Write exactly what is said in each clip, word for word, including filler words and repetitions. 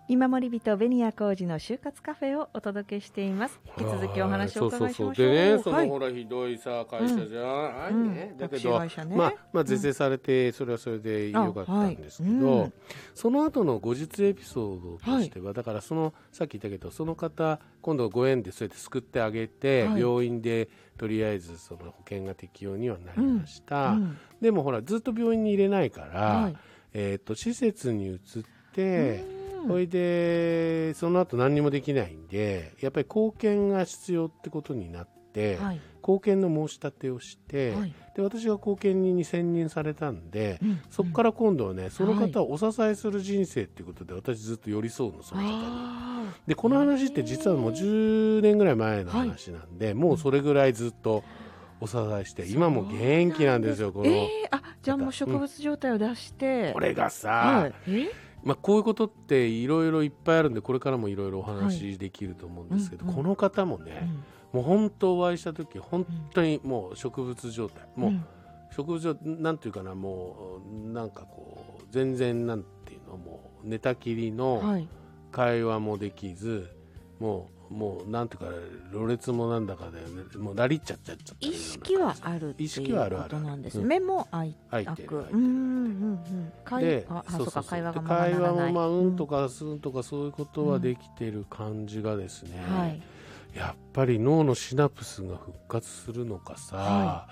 今森人紅谷浩二の就活カフェをお届けしています。引き続きお話をお伺いしましょう。 そうそうそうでね、そのほらひどいさ会社じゃん、うんね、だけど、ね、まあ、まあ是正されてそれはそれでよかったんですけど、はいうん、その後の後日エピソードとしては、はい、だからそのさっき言ったけどその方今度ご縁でそうやって救ってあげて、はい、病院でとりあえずその保険が適用にはなりました、うんうん、でもほらずっと病院に入れないから、はいえー、と施設に移ってそれでその後何にもできないんでやっぱり貢献が必要ってことになって、はい、貢献の申し立てをして、はい、で私が貢献人に選任されたんで、うん、そこから今度はねその方をお支えする人生っていうことで私ずっと寄り添うのその方にでこの話って実はもうじゅうねんぐらい前の話なんで、はい、もうそれぐらいずっとお支えして今も元気なんですよこの、 えー、あじゃあもう植物状態を出して、 うん、これがさ、 はいえまあ、こういうことっていろいろいっぱいあるんでこれからもいろいろお話できると思うんですけど、はいうんうん、この方もね、うん、もう本当お会いした時本当にもう植物状態、うん、もう植物状態なんていうかなもうなんかこう全然なんていうのもう寝たきりの会話もできず、はい、もうもうなんていうかろれつもなんだかで、ね、もうなりっちゃっちゃっちゃった意識はあるっていうことなんですね。目も開いてるうんうんうん会であそうそうそう会話がままならない会話もまあうんとかすんとかそういうことはできてる感じがですね、うんはい、やっぱり脳のシナプスが復活するのかさ、はい、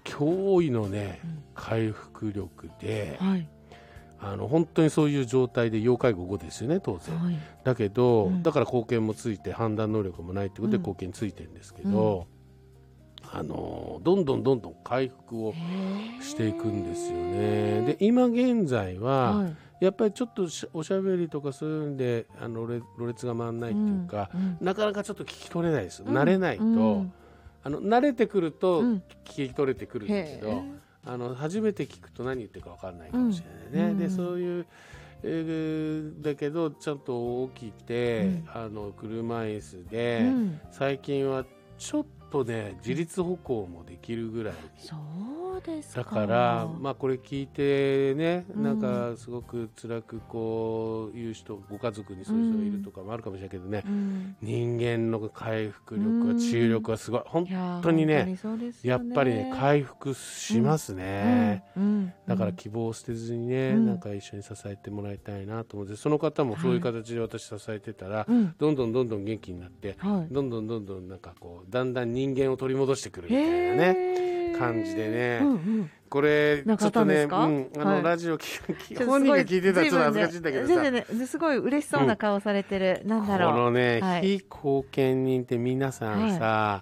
驚異のね、うん、回復力で、はいあの本当にそういう状態で要介護後ですよね当然、はい、だけど、うん、だから貢献もついて判断能力もないってことで貢献ついてるんですけど、うん、あのどんどんどんどん回復をしていくんですよね。で今現在は、はい、やっぱりちょっとおしゃべりとかそういうんであのろれつが回んないっていうか、うんうん、なかなかちょっと聞き取れないです、うん、慣れないと、うん、あの慣れてくると聞き取れてくるんだけど、あの初めて聞くと何言ってるか分からないかもしれないね、うん、でそういう、えー、だけどちょっと起きて、うん、あの車椅子で、うん、最近はちょっとね自立歩行もできるぐらい、 そうですか。 だから、まあ、これ聞いてねなんかすごく辛くこういう人ご家族にそういう人がいるとかもあるかもしれないけどね、うん、人間の回復力は治癒力はすごい本当に ね, ねやっぱりね回復しますね、うんうんうん、だから希望を捨てずにね、うん、なんか一緒に支えてもらいたいなと思ってその方もそういう形で私支えてたら、はい、どんどんどんどん元気になって、はい、どんどんどんどんなんかこうだんだん人間を取り戻してくるみたいなね感じでね、うんうん、これちょっとね、うん、あの、はい、ラジオ聞本人が聞いてたらちょっと恥ずかしいんだけどさ、 ねね、すごい嬉しそうな顔されてる、うん、なんだろうこのね、はい、非貢献人って皆さんさ、はい、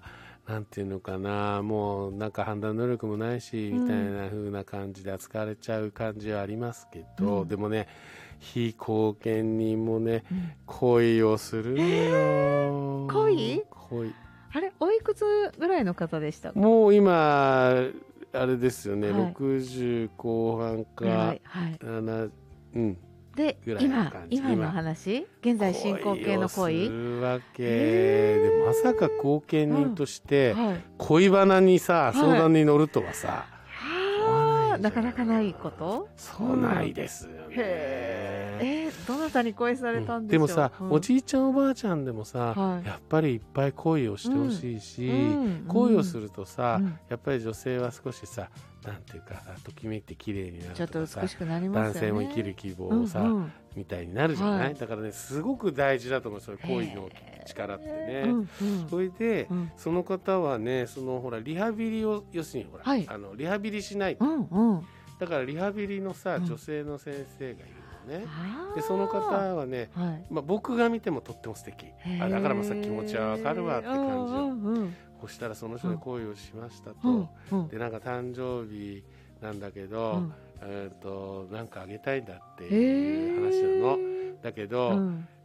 なんていうのかなもうなんか判断能力もないし、うん、みたいな風な感じで扱われちゃう感じはありますけど、うん、でもね非貢献人もね、うん、恋をするのよ、えー、恋恋あれおいくつぐらいの方でしたか？ もう今あれですよね、はい、ろくじゅう後半か、はいはい、ななうんで今今の話現在進行形の恋をするわけでまさか後見人として恋バナにさ、はい、相談に乗るとはさ、 はい、なかなかないことそうないですよね、うん、 えー、どなたに恋されたんでしょう、 うん、でもさ、うん、おじいちゃんおばあちゃんでもさ、はい、やっぱりいっぱい恋をしてほしいし、うんうん、恋をするとさ、うん、やっぱり女性は少しさなんていうかときめいて綺麗になるとかさ、 ちょっと美しくなりますよね、 男性も生きる希望をさ、うんうん、みたいになるじゃない、はい、だからねすごく大事だと思うそういう恋の力ってね、うんうん、それで、うん、その方はねそのほらリハビリを要するにほら、はい、あのリハビリしないと、うんうん、だからリハビリのさ女性の先生がいるのね、うん、でその方はね、はいまあ、僕が見てもとっても素敵あだからまあさ気持ちはわかるわって感じ、うんうん、そしたらその人に恋をしましたと、うんうん、でなんか誕生日なんだけど、うんえー、となんかあげたいんだっていう話なのだけど、うん